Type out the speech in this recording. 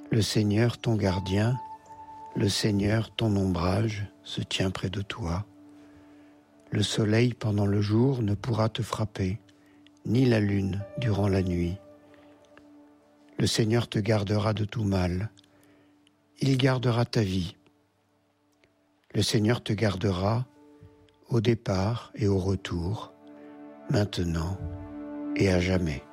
Le Seigneur, ton gardien, le Seigneur, ton ombrage, se tient près de toi. Le soleil pendant le jour ne pourra te frapper, ni la lune durant la nuit. Le Seigneur te gardera de tout mal. Il gardera ta vie. Le Seigneur te gardera au départ et au retour, maintenant et à jamais.